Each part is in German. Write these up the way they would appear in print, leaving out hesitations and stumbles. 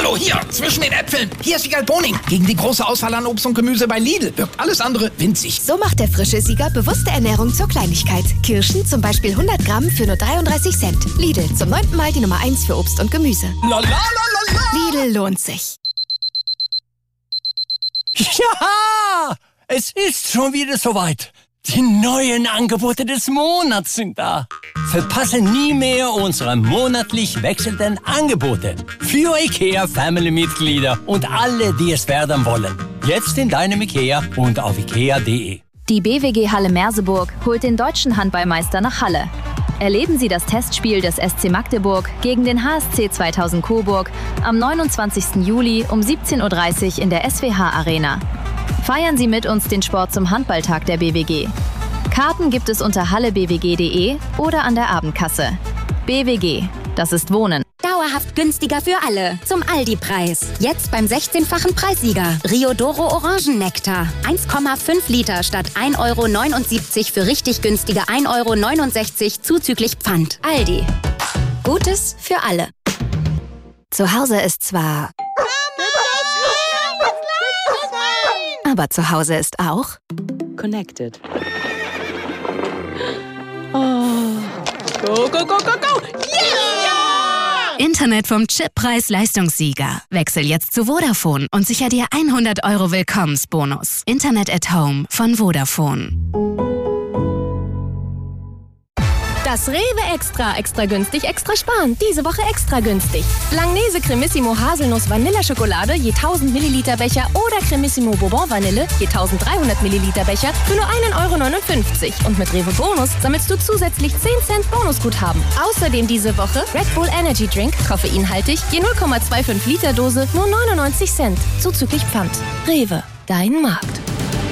Hallo, hier, zwischen den Äpfeln. Hier ist Siegal Boning. Gegen die große Auswahl an Obst und Gemüse bei Lidl wirkt alles andere winzig. So macht der frische Sieger bewusste Ernährung zur Kleinigkeit. Kirschen zum Beispiel 100 Gramm für nur 33 Cent. Lidl, zum 9. Mal die Nummer 1 für Obst und Gemüse. Lidl lohnt sich. Ja, es ist schon wieder soweit. Die neuen Angebote des Monats sind da. Verpasse nie mehr unsere monatlich wechselnden Angebote. Für IKEA-Family-Mitglieder und alle, die es werden wollen. Jetzt in deinem IKEA und auf ikea.de. Die BWG Halle Merseburg holt den deutschen Handballmeister nach Halle. Erleben Sie das Testspiel des SC Magdeburg gegen den HSC 2000 Coburg am 29. Juli um 17:30 Uhr in der SWH Arena. Feiern Sie mit uns den Sport zum Handballtag der BWG. Karten gibt es unter hallebwg.de oder an der Abendkasse. BWG, das ist Wohnen. Dauerhaft günstiger für alle. Zum Aldi-Preis. Jetzt beim 16-fachen Preissieger. Riodoro Orangennektar. 1,5 Liter statt 1,79 € für richtig günstige 1,69 € zuzüglich Pfand. Aldi. Gutes für alle. Zu Hause ist zwar... Aber zu Hause ist auch... Connected. Oh. Go, go, go, go, go! Yeah! Internet vom Chippreis-Leistungssieger. Wechsel jetzt zu Vodafone und sicher dir 100 € Willkommensbonus. Internet at Home von Vodafone. Das Rewe Extra günstig, extra sparen. Diese Woche extra günstig. Langnese Cremissimo Haselnuss Vanilleschokolade je 1000 Milliliter Becher oder Cremissimo Bourbon Vanille je 1300 Milliliter Becher für nur 1,59 €. Und mit Rewe Bonus sammelst du zusätzlich 10 Cent Bonusguthaben. Außerdem diese Woche Red Bull Energy Drink, koffeinhaltig, je 0,25 Liter Dose, nur 99 Cent. Zuzüglich Pfand. Rewe, dein Markt.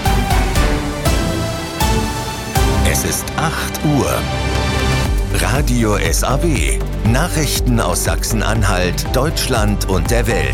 Es ist 8 Uhr. Radio SAW. Nachrichten aus Sachsen-Anhalt, Deutschland und der Welt.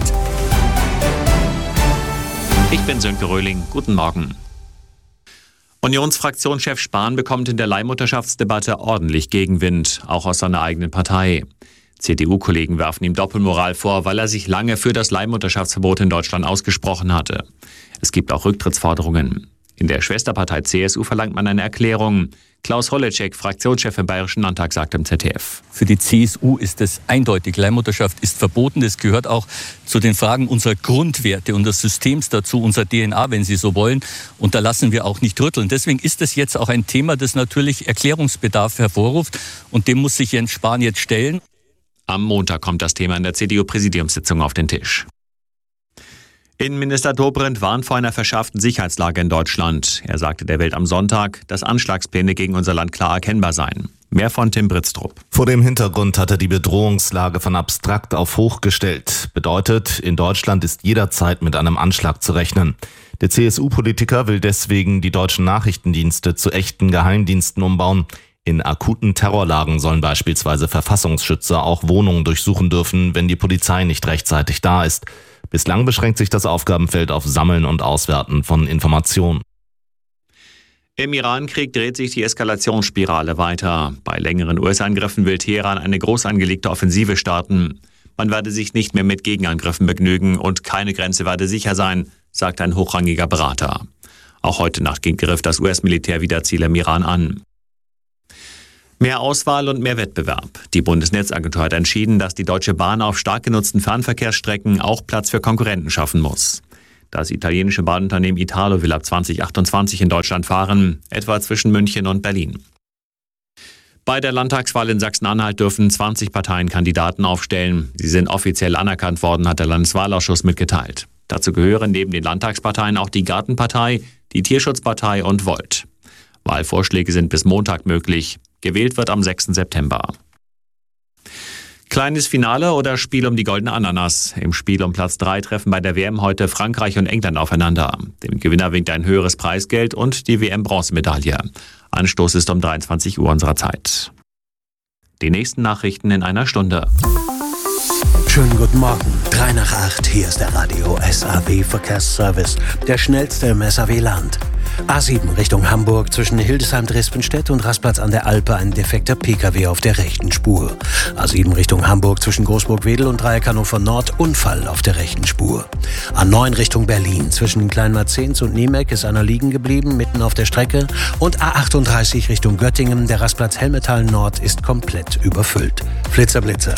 Ich bin Sönke Röhling. Guten Morgen. Unionsfraktionschef Spahn bekommt in der Leihmutterschaftsdebatte ordentlich Gegenwind, auch aus seiner eigenen Partei. CDU-Kollegen werfen ihm Doppelmoral vor, weil er sich lange für das Leihmutterschaftsverbot in Deutschland ausgesprochen hatte. Es gibt auch Rücktrittsforderungen. In der Schwesterpartei CSU verlangt man eine Erklärung. Klaus Holleczek, Fraktionschef im Bayerischen Landtag, sagt im ZDF. Für die CSU ist es eindeutig. Leihmutterschaft ist verboten. Das gehört auch zu den Fragen unserer Grundwerte und des Systems dazu, unserer DNA, wenn Sie so wollen. Und da lassen wir auch nicht rütteln. Deswegen ist es jetzt auch ein Thema, das natürlich Erklärungsbedarf hervorruft. Und dem muss sich Jens Spahn jetzt stellen. Am Montag kommt das Thema in der CDU-Präsidiumssitzung auf den Tisch. Innenminister Dobrindt warnt vor einer verschärften Sicherheitslage in Deutschland. Er sagte der Welt am Sonntag, dass Anschlagspläne gegen unser Land klar erkennbar seien. Mehr von Tim Britztrup. Vor dem Hintergrund hat er die Bedrohungslage von abstrakt auf hoch gestellt. Bedeutet, in Deutschland ist jederzeit mit einem Anschlag zu rechnen. Der CSU-Politiker will deswegen die deutschen Nachrichtendienste zu echten Geheimdiensten umbauen. In akuten Terrorlagen sollen beispielsweise Verfassungsschützer auch Wohnungen durchsuchen dürfen, wenn die Polizei nicht rechtzeitig da ist. Bislang beschränkt sich das Aufgabenfeld auf Sammeln und Auswerten von Informationen. Im Iran-Krieg dreht sich die Eskalationsspirale weiter. Bei längeren US-Angriffen will Teheran eine groß angelegte Offensive starten. Man werde sich nicht mehr mit Gegenangriffen begnügen und keine Grenze werde sicher sein, sagt ein hochrangiger Berater. Auch heute Nacht griff das US-Militär wieder Ziele im Iran an. Mehr Auswahl und mehr Wettbewerb. Die Bundesnetzagentur hat entschieden, dass die Deutsche Bahn auf stark genutzten Fernverkehrsstrecken auch Platz für Konkurrenten schaffen muss. Das italienische Bahnunternehmen Italo will ab 2028 in Deutschland fahren, etwa zwischen München und Berlin. Bei der Landtagswahl in Sachsen-Anhalt dürfen 20 Parteien Kandidaten aufstellen. Sie sind offiziell anerkannt worden, hat der Landeswahlausschuss mitgeteilt. Dazu gehören neben den Landtagsparteien auch die Gartenpartei, die Tierschutzpartei und Volt. Wahlvorschläge sind bis Montag möglich. Gewählt wird am 6. September. Kleines Finale oder Spiel um die goldene Ananas. Im Spiel um Platz 3 treffen bei der WM heute Frankreich und England aufeinander. Dem Gewinner winkt ein höheres Preisgeld und die WM-Bronzemedaille. Anstoß ist um 23 Uhr unserer Zeit. Die nächsten Nachrichten in einer Stunde. Schönen guten Morgen. 3 nach 8, hier ist der Radio SAW Verkehrsservice, der schnellste im SAW-Land. A7 Richtung Hamburg zwischen Hildesheim-Drespenstedt und Rastplatz an der Alpe ein defekter PKW auf der rechten Spur. A7 Richtung Hamburg zwischen Großburg-Wedel und Dreieck Hannover Nord Unfall auf der rechten Spur. A9 Richtung Berlin zwischen Kleinmarzens und Niemeck ist einer liegen geblieben, mitten auf der Strecke. Und A38 Richtung Göttingen, der Rastplatz Helmetal Nord ist komplett überfüllt. Flitzer, Blitzer.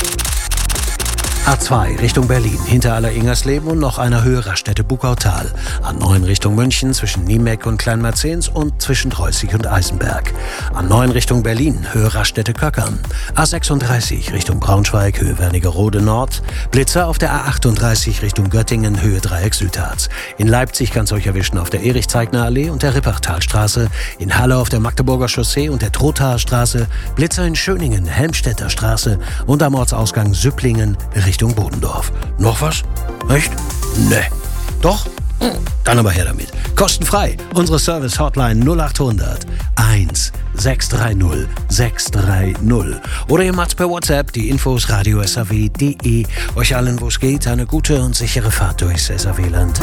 A2 Richtung Berlin, hinter Aller-Ingersleben und noch einer Höhe Raststätte Buckautal. A9 Richtung München zwischen Niemeck und Kleinmarzens und zwischen Treusig und Eisenberg. A9 Richtung Berlin, Höhe Raststätte Köckern. A36 Richtung Braunschweig, Höhe Wernigerode Nord. Blitzer auf der A38 Richtung Göttingen, Höhe Dreieck Südharz. In Leipzig kann es euch erwischen auf der Erich-Zeigner-Allee und der Rippachtalstraße. In Halle auf der Magdeburger Chaussee und der Trothaer Straße. Blitzer in Schöningen, Helmstedter Straße und am Ortsausgang Süpplingen Richtung Bodendorf. Noch was? Echt? Ne. Doch? Dann aber her damit. Kostenfrei. Unsere Service-Hotline 0800 1630 630. Oder ihr macht's per WhatsApp, die Infos radio-saw.de. Euch allen, wo es geht, eine gute und sichere Fahrt durchs SAW-Land.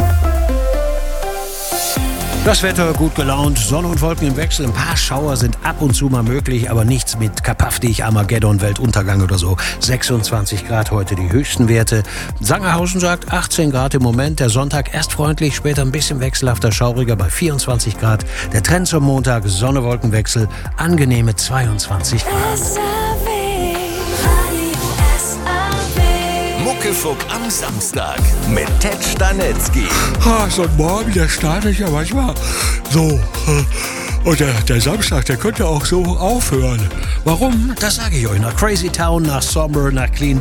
Das Wetter gut gelaunt, Sonne und Wolken im Wechsel. Ein paar Schauer sind ab und zu mal möglich, aber nichts mit Kapaftig, Armageddon, Weltuntergang oder so. 26 Grad heute die höchsten Werte. Sangerhausen sagt 18 Grad im Moment. Der Sonntag erst freundlich, später ein bisschen wechselhafter, schauriger bei 24 Grad. Der Trend zum Montag, Sonne-Wolkenwechsel, angenehme 22 Grad. Muckefuck am Samstag mit Ted Stanetzky. So ein Morgen, der startet ja manchmal so. Und der Samstag, der könnte auch so aufhören. Warum? Das sage ich euch. Nach Crazy Town, nach Somber, nach Clean